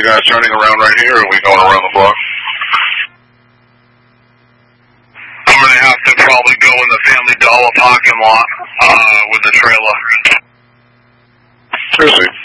you guys turning around right here, or are we going around the block? I'm going to have to probably go in the Family Dollar parking lot with the trailer. Seriously.